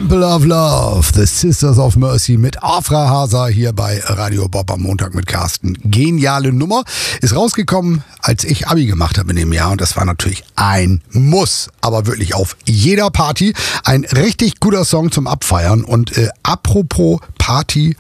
Temple of Love, The Sisters of Mercy mit Afra Hasa hier bei Radio Bob am Montag mit Carsten. Geniale Nummer. Ist rausgekommen, als ich Abi gemacht habe in dem Jahr und das war natürlich ein Muss, aber wirklich auf jeder Party. Ein richtig guter Song zum Abfeiern und apropos Party